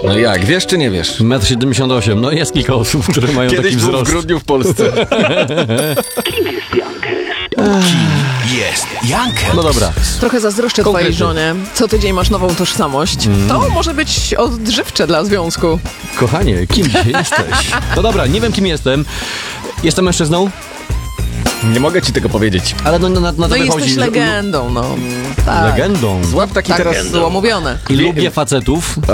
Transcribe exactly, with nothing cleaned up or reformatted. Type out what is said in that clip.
No jak, wiesz czy nie wiesz? metr siedemdziesiąt osiem. No jest kilka osób, które mają Kiedyś taki był wzrost. w grudniu w Polsce. Jest Jankę. No dobra. Trochę zazdroszczę Konkretnie. twojej żonie. Co tydzień masz nową tożsamość. Mm. To może być odżywcze dla związku. Kochanie, kim jesteś? No dobra, nie wiem kim jestem. Jestem mężczyzną, Nie mogę ci tego powiedzieć. ale no, na, na No to i wychodzi. jesteś że- legendą, no. Tak. Legendą. Złap taki Tak teraz... było mówione. I lubię facetów,